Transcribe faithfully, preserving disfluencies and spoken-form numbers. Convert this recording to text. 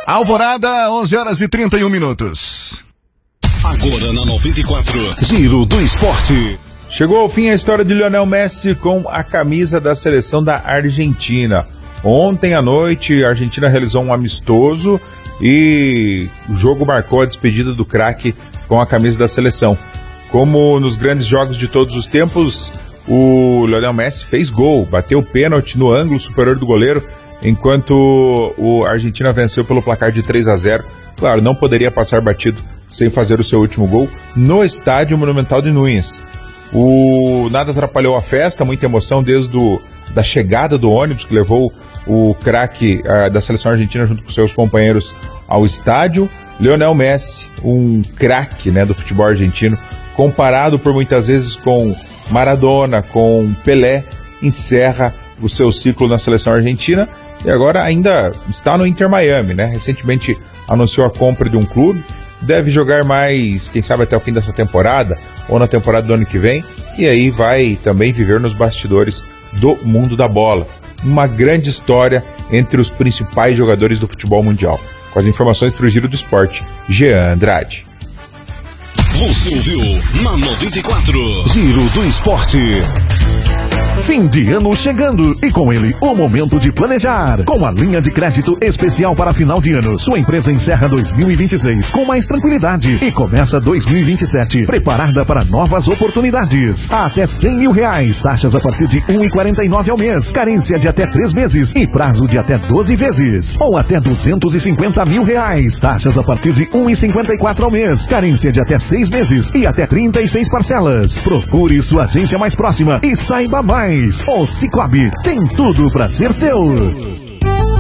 Alvorada, onze horas e trinta e um minutos. Agora na noventa e quatro, Giro do Esporte. Chegou ao fim a história de Lionel Messi com a camisa da seleção da Argentina. Ontem à noite, a Argentina realizou um amistoso e o jogo marcou a despedida do craque com a camisa da seleção. Como nos grandes jogos de todos os tempos, o Lionel Messi fez gol, bateu o pênalti no ângulo superior do goleiro, enquanto a Argentina venceu pelo placar de três a zero. Claro, não poderia passar batido sem fazer o seu último gol no estádio Monumental de Núñez. O nada atrapalhou a festa, muita emoção desde do, da chegada do ônibus que levou o craque uh, da seleção argentina junto com seus companheiros ao estádio. Lionel Messi, um craque, né, do futebol argentino, comparado por muitas vezes com Maradona, com Pelé, encerra o seu ciclo na seleção argentina e agora ainda está no Inter Miami, né? Recentemente anunciou a compra de um clube, deve jogar mais, quem sabe até o fim dessa temporada ou na temporada do ano que vem, e aí vai também viver nos bastidores do mundo da bola. Uma grande história entre os principais jogadores do futebol mundial. Com as informações para o Giro do Esporte, Jean Andrade. Você ouviu na noventa e quatro, Giro do Esporte. Fim de ano chegando e com ele o momento de planejar. Com a linha de crédito especial para final de ano, sua empresa encerra dois mil e vinte e seis com mais tranquilidade e começa dois mil e vinte e sete preparada para novas oportunidades. Até cem mil reais, taxas a partir de um vírgula quarenta e nove ao mês, carência de até três meses e prazo de até doze vezes. Ou até duzentos e cinquenta mil reais, taxas a partir de um vírgula cinquenta e quatro ao mês, carência de até seis meses e até trinta e seis parcelas. Procure sua agência mais próxima e saiba mais. O Cicobi tem tudo para ser seu.